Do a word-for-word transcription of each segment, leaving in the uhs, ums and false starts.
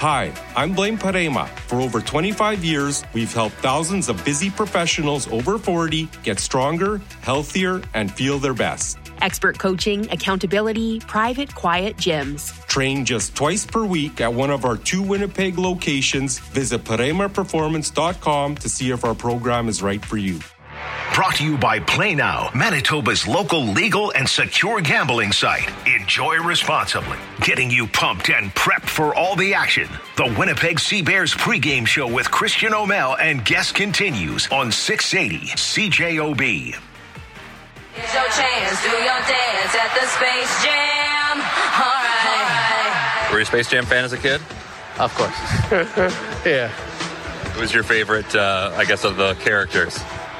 Hi, I'm Blaine Parema. For over twenty-five years, we've helped thousands of busy professionals over forty get stronger, healthier, and feel their best. Expert coaching, accountability, private, quiet gyms. Train just twice per week at one of our two Winnipeg locations. Visit parema performance dot com to see if our program is right for you. Brought to you by Play Now, Manitoba's local legal and secure gambling site. Enjoy responsibly. Getting you pumped and prepped for all the action. The Winnipeg Sea Bears pregame show with Christian O'Mell and guests continues on six eighty C J O B. Here's your chance, do your dance at the Space Jam. All right. All right. Were you a Space Jam fan as a kid? Of course. Yeah. Who was your favorite, uh, I guess, of the characters?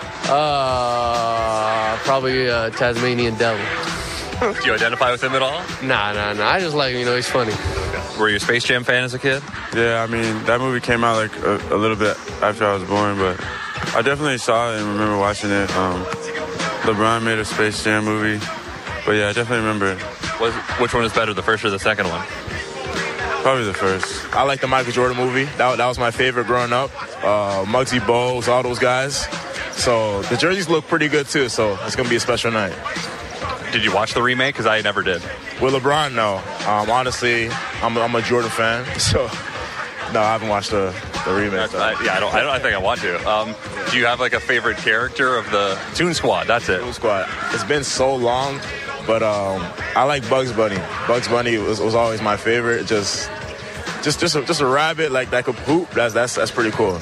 Uh, probably uh, Tasmanian Devil. Do you identify with him at all? Nah, nah, nah. I just like him, you know, he's funny. Okay. Were you a Space Jam fan as a kid? Yeah, I mean, that movie came out like a, a little bit after I was born, but I definitely saw it and remember watching it. Um, LeBron made a Space Jam movie, but yeah, I definitely remember it. Was, which one was better, the first or the second one? Probably the first. I like the Michael Jordan movie. That, that was my favorite growing up. Uh, Muggsy Bogues, all those guys. So the jerseys look pretty good too, so it's going to be a special night. Did you watch the remake? Because I never did. With LeBron, no. Um, honestly, I'm, I'm a Jordan fan, so no, I haven't watched the, the remake. I, yeah, I don't, I don't I think I want to. Um, do you have like a favorite character of the Toon Squad? That's it. Toon Squad. It's been so long, but um, I like Bugs Bunny. Bugs Bunny was, was always my favorite. Just just, just, a, just a rabbit like that could poop. That's, that's, that's pretty cool.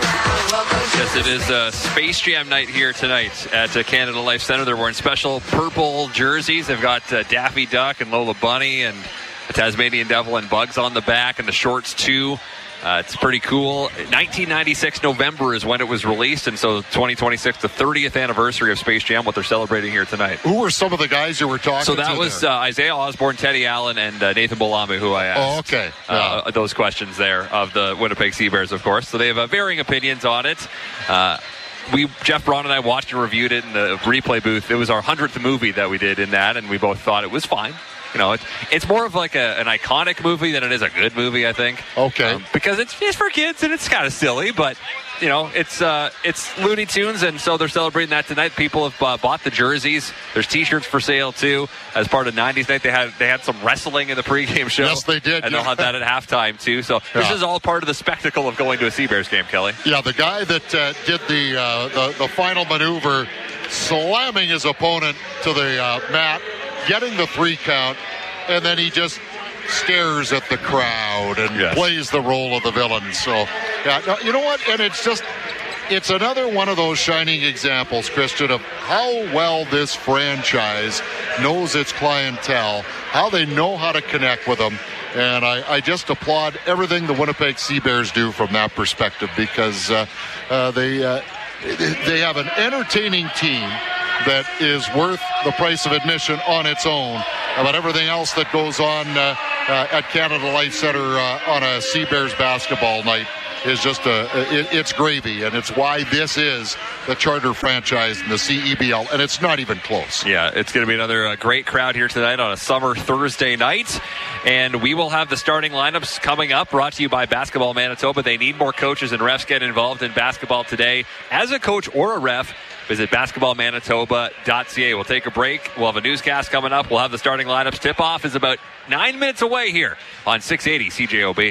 Yes, it is uh, Space Jam night here tonight at uh, Canada Life Centre. They're wearing special purple jerseys. They've got uh, Daffy Duck and Lola Bunny and the Tasmanian Devil and Bugs on the back, and the shorts too. Uh, it's pretty cool. nineteen ninety-six November is when it was released, and so twenty twenty-six, the thirtieth anniversary of Space Jam, what they're celebrating here tonight. Who were some of the guys you were talking to? So that was uh, Isaiah Osborne, Teddy Allen, and uh, Nathan Bolame, who I asked. Oh, okay. Yeah. Uh, those questions there of the Winnipeg Sea Bears, of course. So they have uh, varying opinions on it. Uh, we, Jeff Braun and I watched and reviewed it in the replay booth. It was our hundredth movie that we did in that, and we both thought it was fine. You know, it's, it's more of like a, an iconic movie than it is a good movie, I think. Okay. Um, because it's, it's for kids and it's kind of silly, but, you know, it's uh, it's Looney Tunes, and so they're celebrating that tonight. People have uh, bought the jerseys. There's T-shirts for sale, too. As part of nineties night, they had they had some wrestling in the pregame show. Yes, they did. And yeah. they'll have that at halftime, too. So yeah. This is all part of the spectacle of going to a Sea Bears game, Kelly. Yeah, the guy that uh, did the, uh, the, the final maneuver, slamming his opponent to the uh, mat, getting the three count, and then he just stares at the crowd and yes. plays the role of the villain. So, yeah, no, you know what? And it's just, it's another one of those shining examples, Christian, of how well this franchise knows its clientele, how they know how to connect with them. And I, I just applaud everything the Winnipeg Sea Bears do from that perspective, because uh, uh, they uh, they have an entertaining team that is worth the price of admission on its own. But everything else that goes on uh, uh, at Canada Life Centre uh, on a Sea Bears basketball night is just a, it, it's gravy, and it's why this is the charter franchise in the C E B L, and it's not even close. Yeah, it's going to be another uh, great crowd here tonight on a summer Thursday night, and we will have the starting lineups coming up, brought to you by Basketball Manitoba. They need more coaches and refs get involved in basketball today. As a coach or a ref, visit basketball manitoba dot c a. We'll take a break. We'll have a newscast coming up. We'll have the starting lineups. Tip-off is about nine minutes away here on six eighty C J O B.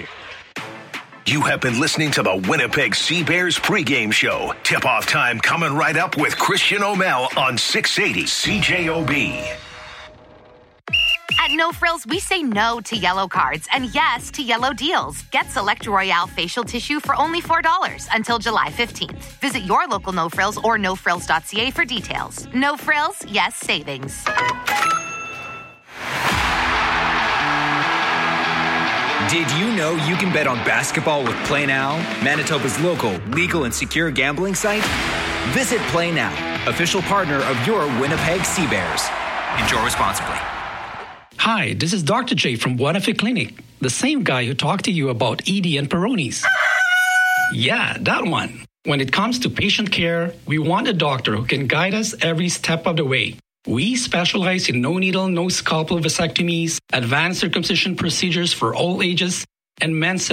You have been listening to the Winnipeg Sea Bears pregame show. Tip-off time coming right up with Christian O'Mell on six eighty C J O B. At No Frills, we say no to yellow cards and yes to yellow deals. Get Select Royale facial tissue for only four dollars until July fifteenth. Visit your local No Frills or no frills dot c a for details. No Frills, yes savings. Did you know you can bet on basketball with Play Now, Manitoba's local, legal, and secure gambling site? Visit Play Now, official partner of your Winnipeg Sea Bears. Enjoy responsibly. Hi, this is Doctor J from Buenafe Clinic, the same guy who talked to you about E D and Peyronie's. Yeah, that one. When it comes to patient care, we want a doctor who can guide us every step of the way. We specialize in no-needle, no-scalpel vasectomies, advanced circumcision procedures for all ages, and men's